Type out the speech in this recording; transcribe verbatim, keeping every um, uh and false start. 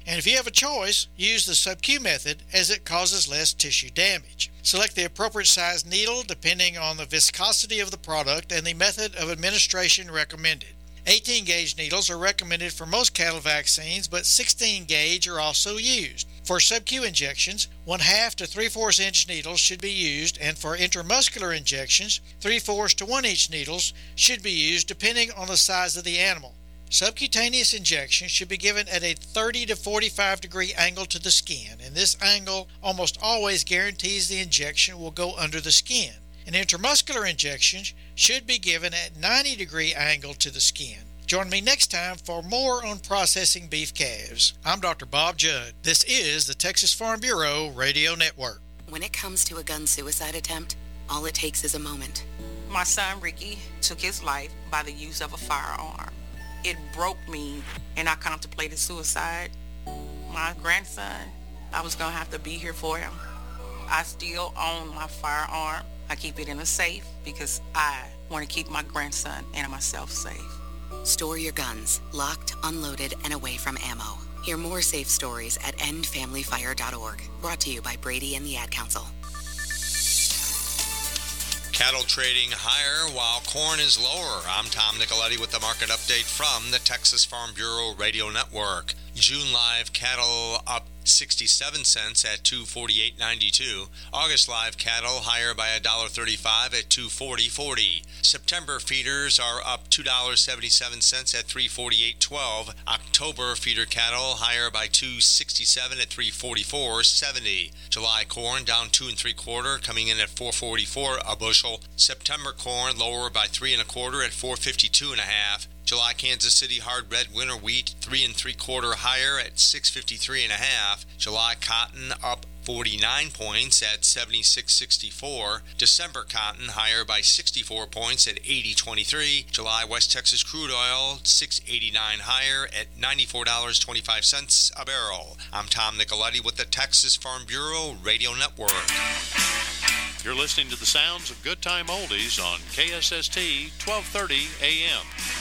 And if you have a choice, use the sub-Q method as it causes less tissue damage. Select the appropriate size needle depending on the viscosity of the product and the method of administration recommended. eighteen gauge needles are recommended for most cattle vaccines, but sixteen gauge are also used. For sub-Q injections, one half to three-fourths inch needles should be used, and for intramuscular injections, three-fourths to one inch needles should be used depending on the size of the animal. Subcutaneous injections should be given at a thirty to forty-five degree angle to the skin, and this angle almost always guarantees the injection will go under the skin. And intramuscular injections should be given at ninety degree angle to the skin. Join me next time for more on processing beef calves. I'm Doctor Bob Judd. This is the Texas Farm Bureau Radio Network. When it comes to a gun suicide attempt, all it takes is a moment. My son Ricky took his life by the use of a firearm. It broke me, and I contemplated suicide. My grandson, I was going to have to be here for him. I still own my firearm. I keep it in a safe because I want to keep my grandson and myself safe. Store your guns, locked, unloaded, and away from ammo. Hear more safe stories at end family fire dot org. Brought to you by Brady and the Ad Council. Cattle trading higher while corn is lower. I'm Tom Nicoletti with the market update from the Texas Farm Bureau Radio Network. June live cattle up sixty-seven cents at two forty-eight ninety-two. August live cattle higher by one dollar thirty-five at two forty forty. September feeders are up two dollars and seventy-seven cents at three forty-eight twelve. October feeder cattle higher by two sixty-seven at three forty-four seventy. July corn down two and three quarter, coming in at four forty-four a bushel. September corn lower by three and a quarter at four fifty-two and a half. July Kansas City hard red winter wheat three and three quarter higher at six fifty-three and a half. July cotton up forty-nine points at seventy-six sixty-four. December cotton higher by sixty-four points at eighty twenty-three. July West Texas crude oil six eighty-nine higher at ninety-four dollars and twenty-five cents a barrel. I'm Tom Nicoletti with the Texas Farm Bureau Radio Network. You're listening to the sounds of Good Time Oldies on K S S T twelve thirty A M.